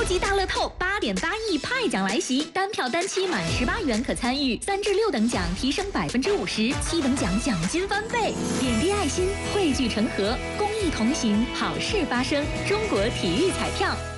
超级大乐透8.8亿派奖来袭，单票单期满18元可参与，3至6等奖提升50%，7等奖奖金翻倍。点滴爱心，汇聚成河，公益同行，好事发生。中国体育彩票。